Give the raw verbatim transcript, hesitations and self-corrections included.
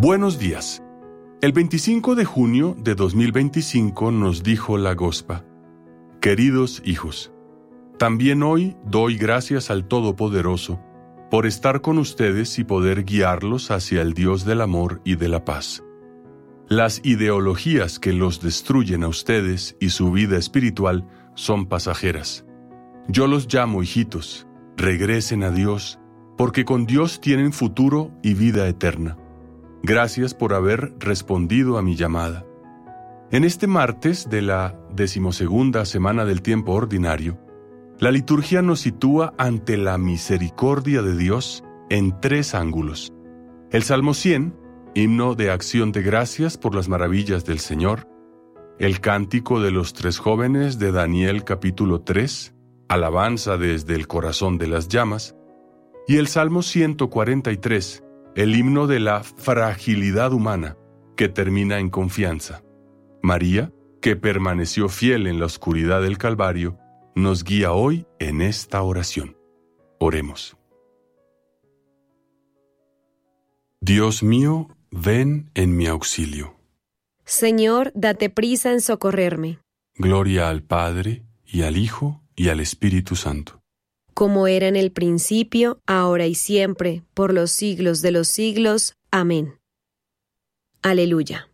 Buenos días. El veinticinco de junio de dos mil veinticinco nos dijo la Gospa: Queridos hijos, también hoy doy gracias al Todopoderoso por estar con ustedes y poder guiarlos hacia el Dios del amor y de la paz. Las ideologías que los destruyen a ustedes y su vida espiritual son pasajeras. Yo los llamo hijitos, regresen a Dios, porque con Dios tienen futuro y vida eterna. Gracias por haber respondido a mi llamada. En este martes de la decimosegunda semana del tiempo ordinario, la liturgia nos sitúa ante la misericordia de Dios en tres ángulos. El Salmo cien, himno de acción de gracias por las maravillas del Señor. El cántico de los tres jóvenes de Daniel capítulo tres, alabanza desde el corazón de las llamas. Y el Salmo ciento cuarenta y tres, el himno de la fragilidad humana, que termina en confianza. María, que permaneció fiel en la oscuridad del Calvario, nos guía hoy en esta oración. Oremos. Dios mío, ven en mi auxilio. Señor, date prisa en socorrerme. Gloria al Padre, y al Hijo, y al Espíritu Santo. Como era en el principio, ahora y siempre, por los siglos de los siglos. Amén. Aleluya.